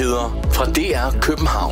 Nyheder fra DR København.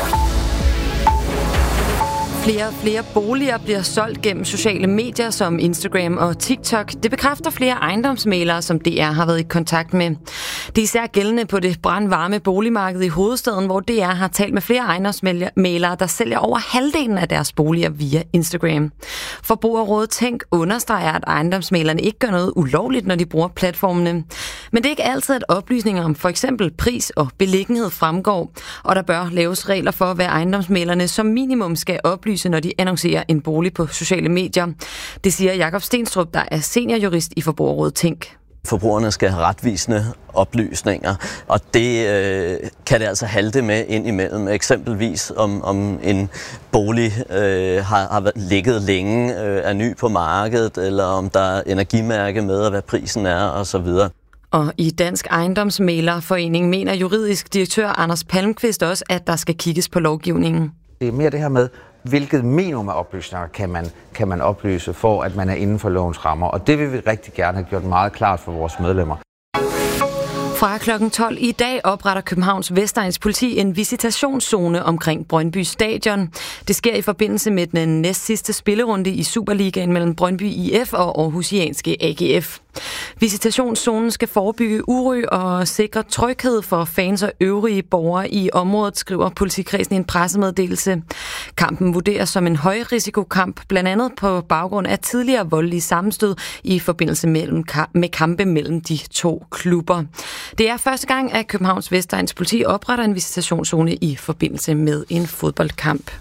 Flere boliger bliver solgt gennem sociale medier som Instagram og TikTok. Det bekræfter flere ejendomsmæglere, som DR har været i kontakt med. Det er især gældende på det brandvarme boligmarked i hovedstaden, hvor DR har talt med flere ejendomsmæglere, der sælger over halvdelen af deres boliger via Instagram. Forbrugerrådet Tænk understreger, at ejendomsmæglerne ikke gør noget ulovligt, når de bruger platformene. Men det er ikke altid, at oplysninger om for eksempel pris og beliggenhed fremgår, og der bør laves regler for, hvad ejendomsmæglerne som minimum skal oplyse, når de annoncerer en bolig på sociale medier. Det siger Jakob Stenstrup, der er seniorjurist i Forbrugerrådet Tænk. Forbrugerne skal have retvisende oplysninger, og det kan det altså halte med indimellem. Eksempelvis om en bolig har ligget længe, er ny på markedet, eller om der er energimærke med, og hvad prisen er osv. Og i Dansk Ejendomsmæglerforening mener juridisk direktør Anders Palmqvist også, at der skal kigges på lovgivningen. Det er mere det her med, hvilket minimum af oplysninger kan man oplyse, for at man er inden for lovens rammer. Og det vil vi rigtig gerne have gjort meget klart for vores medlemmer. Fra kl. 12 i dag opretter Københavns Vestegns politi en visitationszone omkring Brøndby Stadion. Det sker i forbindelse med den næstsidste spillerunde i Superligaen mellem Brøndby IF og Aarhusianske AGF. Visitationszonen skal forebygge uro og sikre tryghed for fans og øvrige borgere i området, skriver politikredsen i en pressemeddelelse. Kampen vurderes som en højrisikokamp, blandt andet på baggrund af tidligere voldelige sammenstød i forbindelse med kampe mellem de to klubber. Det er første gang, at Københavns Vestegns politi opretter en visitationszone i forbindelse med en fodboldkamp.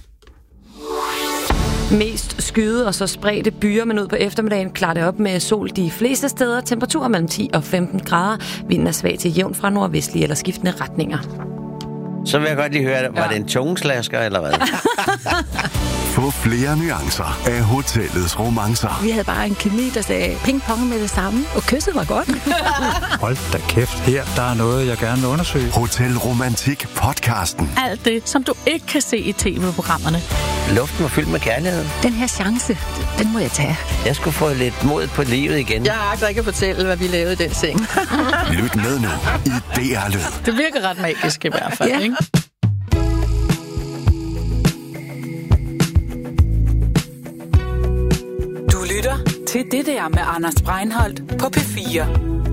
Mest skyde og så spredte byer, men ud på eftermiddagen klarer det op med sol de fleste steder. Temperaturer mellem 10 og 15 grader. Vinden er svag til jævn fra nordvestlige eller skiftende retninger. Så vil jeg godt lige høre, var det en tungeslasker eller hvad? Få flere nuancer af hotellets romancer. Vi havde bare en kemi, der sagde ping-pong med det samme, og kysset var godt. Hold da kæft, her der er noget, jeg gerne vil undersøge. Hotel Romantik podcasten. Alt det, som du ikke kan se i tv-programmerne. Luften var fyldt med kærlighed. Den her chance, den må jeg tage. Jeg skulle få lidt mod på livet igen. Jeg agter ikke at fortælle, hvad vi lavede i den seng. Lyt med nu i DR Lyd. Det virker ret magisk i hvert fald, ikke? Du lytter til Det der med Anders Breinholt på P4.